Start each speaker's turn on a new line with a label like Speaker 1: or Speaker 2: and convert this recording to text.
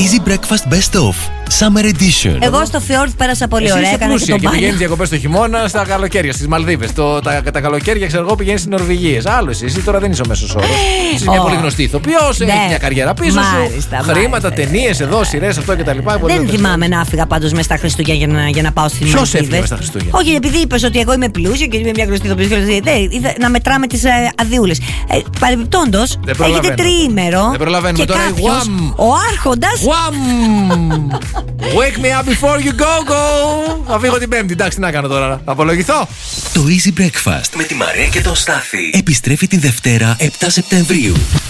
Speaker 1: Easy Breakfast Best Of Summer Edition.
Speaker 2: Εγώ στο Fjord πέρασα πολύ ωραία.
Speaker 3: Είσαι πλούσια και πηγαίνεις διακοπές το χειμώνα στα καλοκαίρια, στις Μαλδίβες. Τα καλοκαίρια, ξέρω εγώ, πηγαίνεις στις Νορβηγίες. Άλλο εσύ τώρα δεν είσαι ο μέσος όρος. Είσαι μια πολύ γνωστή ηθοποιός, έχεις μια καριέρα πίσω σου. Χρήματα, ταινίες εδώ, σειρές, αυτό κτλ.
Speaker 2: Δεν θυμάμαι να έφυγα πάντως μέσα στα Χριστούγεννα για να πάω στις Μαλδίβες.
Speaker 3: Ποιος έφυγε στα Χριστούγεννα?
Speaker 2: Όχι, επειδή είπες ότι εγώ είμαι πλούσια και είμαι μια γνωστή ηθοποιός. Να μετράμε τις αδειούλες. Παρεμπιπτόντως, έχετε τριήμερο.
Speaker 3: Δεν προλαβαίνουμε τώρα.
Speaker 2: Ο Άρχοντας.
Speaker 3: Wake me up before you go. Θα φύγω την Πέμπτη. Εντάξει, τι να κάνω τώρα. Θα απολογηθώ.
Speaker 1: Το Easy Breakfast με τη Μαρία και τον Στάφη επιστρέφει τη Δευτέρα 7 Σεπτεμβρίου.